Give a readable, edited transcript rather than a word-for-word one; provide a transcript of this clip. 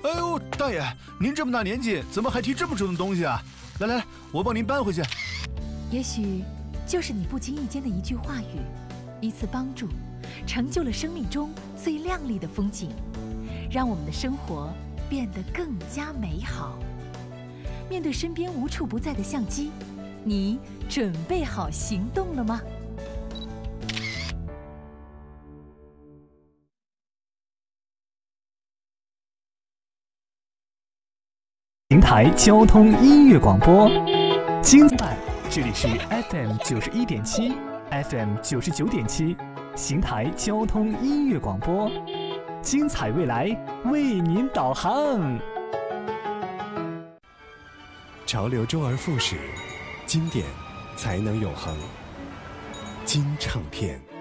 哎呦，大爷，您这么大年纪，怎么还提这么重的东西啊？来，我帮您搬回去。 也许就是你不经意间的一句话语，一次帮助，成就了生命中最亮丽的风景，让我们的生活变得更加美好。面对身边无处不在的相机，你准备好行动了吗？ 平台交通音乐广播，精彩！这里是 FM 91.7 ，FM 99.7，邢台交通音乐广播，精彩未来为您导航。 潮流周而复始，经典才能永恒。金唱片。